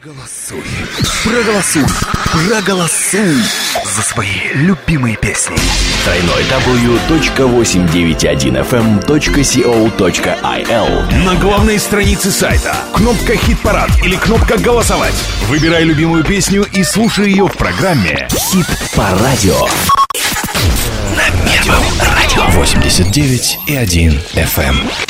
Проголосуй за свои любимые песни. www.891fm.co.il. На главной странице сайта кнопка «Хит-парад» или кнопка «Голосовать». Выбирай любимую песню и слушай ее в программе «Хит по радио». На Первом радио 89,1 FM.